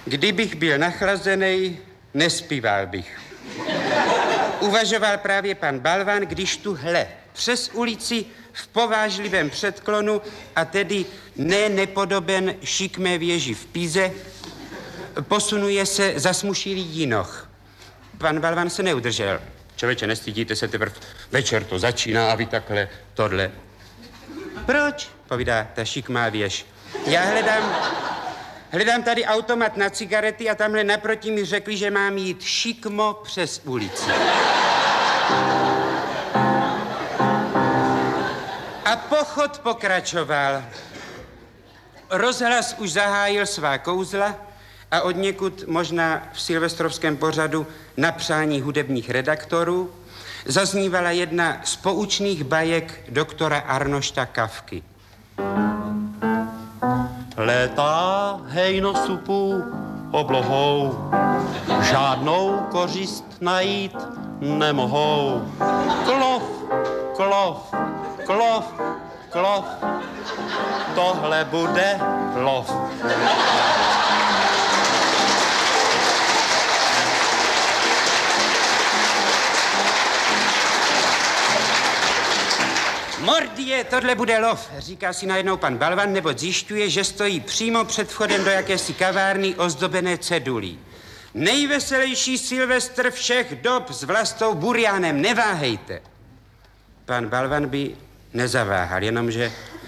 Kdybych byl nachlazený, nespíval bych. Uvažoval právě pan Balvan, když tu přes ulici v povážlivém předklonu a tedy nepodoben šikmé věži v Pize posunuje se zasmušilý jinoch. Pan Balvan se neudržel. Člověče, nestydíte se, teprve večer to začíná a vy takhle tohle. Proč? Povídá ta šikmá věž. Já hledám tady automat na cigarety a tamhle naproti mi řekli, že mám jít šikmo přes ulici. A pochod pokračoval. Rozhlas už zahájil svá kouzla a odněkud, možná v silvestrovském pořadu na přání hudebních redaktorů, zaznívala jedna z poučných bajek doktora Arnošta Kafky. Létá hejno supů oblohou, žádnou kořist najít nemohou. Klov, klov, klov, klov, tohle bude lov. Mordie, tohle bude lov, říká si najednou pan Balvan, neboť zjišťuje, že stojí přímo před vchodem do jakési kavárny ozdobené cedulí. Nejveselější Silvestr všech dob s Vlastou Burianem, neváhejte. Pan Balvan by nezaváhal, jenomže